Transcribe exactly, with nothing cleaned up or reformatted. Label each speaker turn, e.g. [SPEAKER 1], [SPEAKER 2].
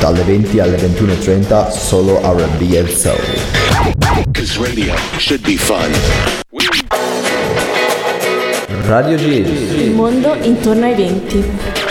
[SPEAKER 1] dalle venti alle ventuno e trenta, solo R and B e Soul.
[SPEAKER 2] 'Cause radio should be fun.
[SPEAKER 1] Radio G.
[SPEAKER 3] Il mondo intorno ai venti.